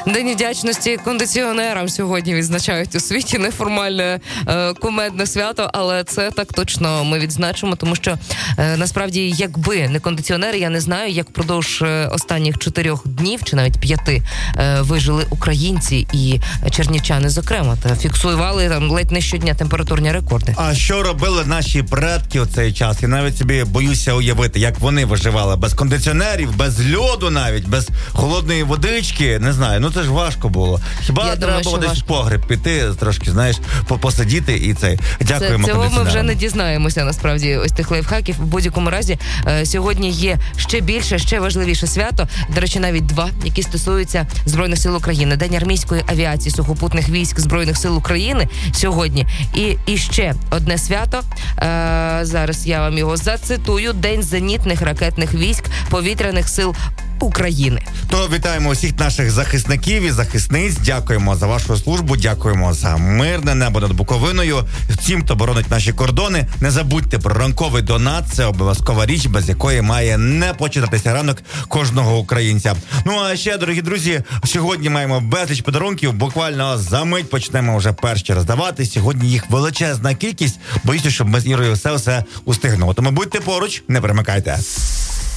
День вдячності кондиціонерам сьогодні відзначають у світі. Неформальне кумедне свято, але це так точно ми відзначимо, тому що насправді, якби не кондиціонери, я не знаю, як впродовж останніх 4 днів, чи навіть 5, вижили українці і чернівчани, зокрема, та фіксували там ледь не щодня температурні рекорди. А що робили наші предки у цей час? Я навіть собі боюся уявити, як вони виживали без кондиціонерів, без льоду навіть, без холодної водички. Не знаю, це ж важко було. Хіба треба було десь в погреб піти, трошки, знаєш, посидіти і цей. Дякуємо кондиціонерам. Цього ми вже не дізнаємося, насправді, ось тих лайфхаків. В будь-якому разі, сьогодні є ще більше, ще важливіше свято. До речі, навіть 2, які стосуються Збройних сил України. День армійської авіації сухопутних військ Збройних сил України сьогодні. І ще одне свято. Зараз я вам його зацитую. День зенітних ракетних військ повітряних сил України. То вітаємо усіх наших захисників і захисниць. Дякуємо за вашу службу, дякуємо за мирне небо над Буковиною. Всім, хто боронить наші кордони, не забудьте про ранковий донат. Це обов'язкова річ, без якої має не починатися ранок кожного українця. А ще, дорогі друзі, сьогодні маємо безліч подарунків. Буквально за мить почнемо вже перші роздавати. Сьогодні їх величезна кількість. Боюся, щоб ми з Ірою все устигнемо. Тому будьте поруч, не перемикайте.